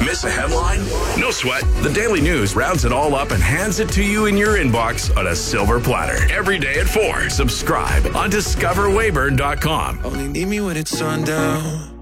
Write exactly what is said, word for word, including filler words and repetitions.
Miss a headline? No sweat. The Daily News rounds it all up and hands it to you in your inbox on a silver platter. Every day at four. Subscribe on discover weyburn dot com. Only need me when it's sundown.